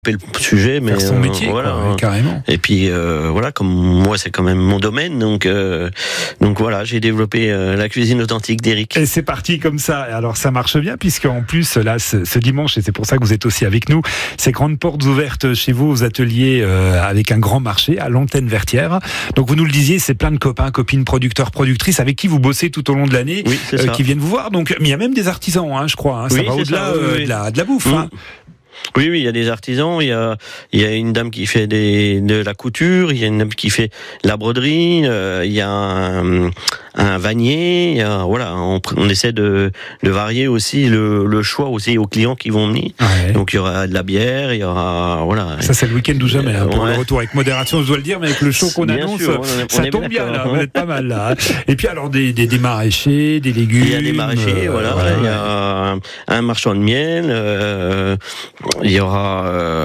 le sujet, mais faire son métier, voilà, quoi, carrément. Et puis voilà, comme moi c'est quand même mon domaine, donc voilà, j'ai développé la cuisine authentique d'Éric. Et c'est parti comme ça. Alors ça marche bien, puisque en plus là ce dimanche, et c'est pour ça que vous êtes aussi avec nous, c'est grandes portes ouvertes chez vous aux ateliers avec un grand marché à l'Antenne Vertière. Donc vous nous le disiez, c'est plein de copains, copines, producteurs, productrices avec qui vous bossez tout au long de l'année, oui, qui viennent vous voir. Donc mais il y a même des artisans, je crois. Ça va au-delà de la bouffe. Oui, il y a des artisans, il y a une dame qui fait de la couture, il y a une dame qui fait la broderie, il y a un vannier, voilà, on essaie de varier aussi le choix aussi aux clients qui vont venir. Ouais. Donc il y aura de la bière, il y aura voilà. Ça c'est le week-end ou jamais pour le retour avec modération, je dois le dire, mais avec le show qu'on annonce, sûr, ça tombe bien là, vous êtes pas mal là. Et puis alors des maraîchers, des légumes. Il y a des maraîchers, voilà. Il y a un marchand de miel. Il y aura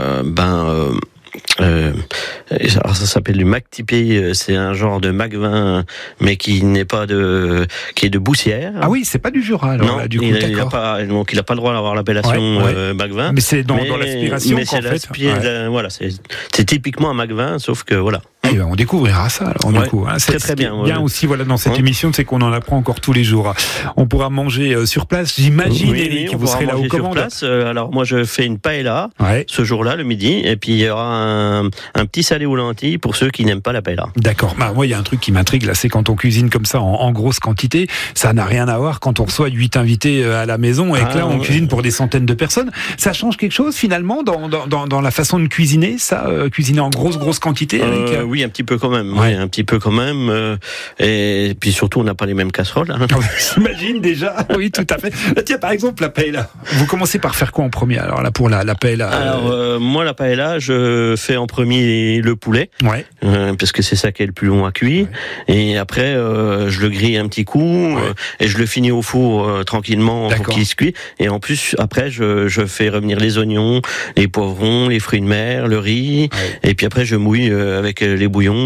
alors ça s'appelle du Mactipé, c'est un genre de Macvin, mais qui n'est pas qui est de Boussière. Ah oui, c'est pas du Jura alors. Non, là, du coup, il a pas le droit d'avoir l'appellation Macvin. Mais c'est dans l'aspiration. Mais c'est voilà, c'est typiquement un Macvin, sauf que voilà. Et on découvrira ça alors, du coup. C'est très bien. Bien aussi voilà, dans cette émission, c'est qu'on en apprend encore tous les jours. On pourra manger sur place, j'imagine, Éric, vous serez là aux commandes. Sur place. Alors moi je fais une paella ce jour-là, le midi, et puis il y aura un petit salé aux lentilles pour ceux qui n'aiment pas la paella. D'accord. Moi il y a un truc qui m'intrigue là, c'est quand on cuisine comme ça en grosse quantité, ça n'a rien à voir quand on reçoit 8 invités à la maison et que là on cuisine pour des centaines de personnes. Ça change quelque chose finalement dans la façon de cuisiner, ça, cuisiner en grosse quantité, Éric? Oui, un petit peu quand même. Ouais. Un petit peu quand même. Et puis surtout, on n'a pas les mêmes casseroles. J'imagine déjà. Oui, tout à fait. Tiens, par exemple, la paella. Vous commencez par faire quoi en premier? Alors là, pour la paella. Alors moi, la paella, je fais en premier le poulet, parce que c'est ça qui est le plus long à cuire. Ouais. Et après, je le grille un petit coup et je le finis au four tranquillement pour qu'il se cuise. Et en plus, après, je fais revenir les oignons, les poivrons, les fruits de mer, le riz. Ouais. Et puis après, je mouille avec les bouillons,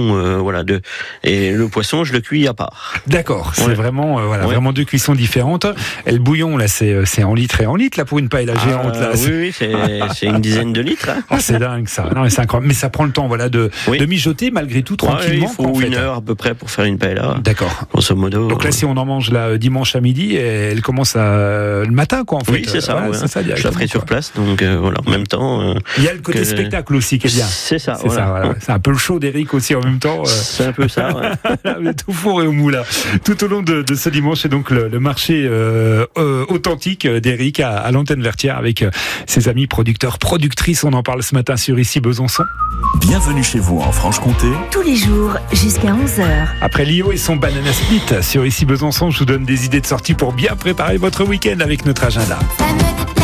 et le poisson, je le cuis à part. D'accord, c'est vraiment, vraiment deux cuissons différentes. Et le bouillon, là, c'est en litres et en litres, là, pour une paella géante, là. Oui, c'est une dizaine de litres. Hein. C'est dingue, ça. Non, mais c'est incroyable. Mais ça prend le temps, de mijoter, malgré tout, tranquillement. Il faut une heure à peu près pour faire une paella. D'accord. Grosso modo. Donc là, si on en mange, là, dimanche à midi, elle commence le matin, quoi, en fait. Oui, c'est ça. Je la ferai sur place, donc voilà, en même temps. Il y a le côté spectacle aussi qui est bien. C'est ça, C'est un peu le show d'Éric aussi en même temps. C'est un peu ça, Vous êtes au four et au moulin. Tout au long de ce dimanche, c'est donc le marché authentique d'Éric à l'Antenne Vertière avec ses amis producteurs, productrices. On en parle ce matin sur Ici Besançon. Bienvenue chez vous en Franche-Comté. Tous les jours jusqu'à 11h. Après Lio et son Banana Split sur Ici Besançon, je vous donne des idées de sortie pour bien préparer votre week-end avec notre agenda.